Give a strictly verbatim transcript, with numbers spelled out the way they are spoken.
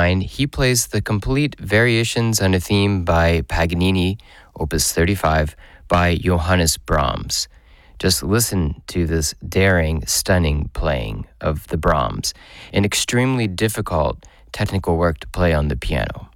nine, he plays the complete variations on a theme by Paganini, Opus thirty-five, by Johannes Brahms. Just listen to this daring, stunning playing of the Brahms, an extremely difficult technical work to play on the piano.